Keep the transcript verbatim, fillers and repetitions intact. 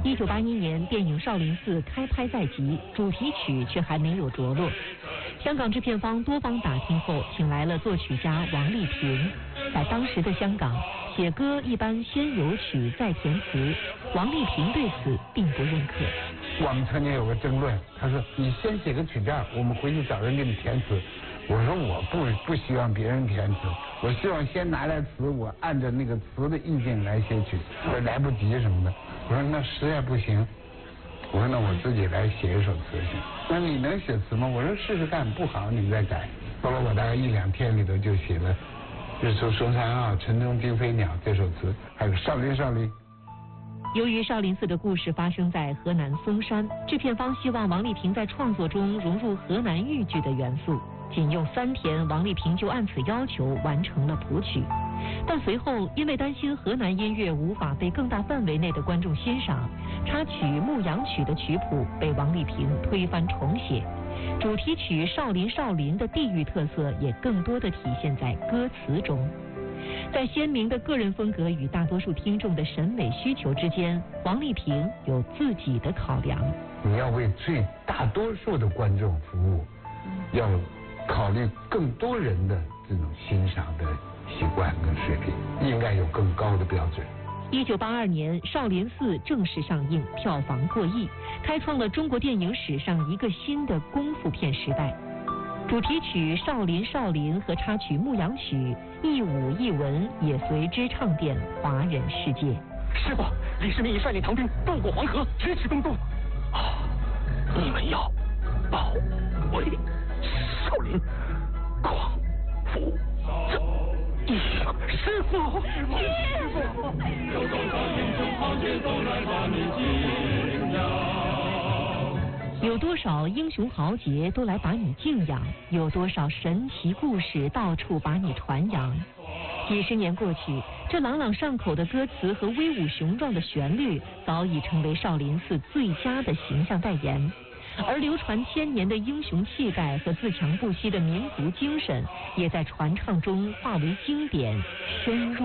一九八一年，电影《少林寺》开拍在即，主题曲却还没有着落。香港制片方多方打听后，请来了作曲家王丽萍。在当时的香港，写歌一般先有曲再填词，王丽萍对此并不认可。 我们曾经有个争论，他说你先写个曲调，我们回去找人给你填词。我说我不不希望别人填词，我希望先拿来词，我按照那个词的意境来写曲。他说来不及什么的，我说那实在不行，我说那我自己来写一首词行。那你能写词吗？我说试试看，不好你再改。后来我大概一两天里头就写了《日出嵩山坳》《晨钟惊飞鸟》这首词，还有《少林少林》。 由于少林寺的故事发生在河南嵩山，制片方希望王丽萍在创作中融入河南豫剧的元素。仅用三天，王丽萍就按此要求完成了谱曲。但随后因为担心河南音乐无法被更大范围内的观众欣赏，插曲《牧羊曲》的曲谱被王丽萍推翻重写。主题曲《少林少林》的地域特色也更多地体现在歌词中。在鲜明的个人风格与大多数听众的审美需求之间，王丽萍有自己的考量。 你要为最大多数的观众服务，要考虑更多人的这种欣赏的习惯跟水平，应该有更高的标准。 一九八二年，《少林寺》正式上映，票房过亿，开创了中国电影史上一个新的功夫片时代。主题曲《少林少林》和插曲《牧羊曲》一舞一文也随之唱遍华人世界。 师父，李世民已率领唐兵渡过黄河，支持东渡。啊，你们要保卫少林，匡扶正义。师父，师父，师父，有多少英雄豪杰都来把你敬仰。 有多少英雄豪杰都来把你敬仰，有多少神奇故事到处把你传扬。几十年过去，这朗朗上口的歌词和威武雄壮的旋律早已成为少林寺最佳的形象代言，而流传千年的英雄气概和自强不息的民族精神也在传唱中化为经典，深入